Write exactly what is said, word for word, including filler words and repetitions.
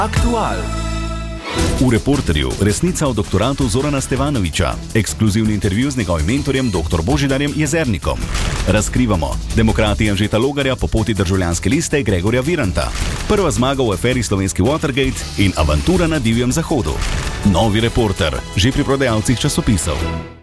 Aktual. V Reporterju resnica o doktoratu Zorana Stevanovića, ekskluzivni intervju z njegovim mentorjem dr. Božidarjem Jezernikom. Razkrivamo demokrati Anžeta Logarja po poti državljanske liste Gregorja Viranta, prva zmaga v aferi slovenski Watergate in avantura na divjem zahodu. Novi Reporter, že pri prodajalcih časopisov.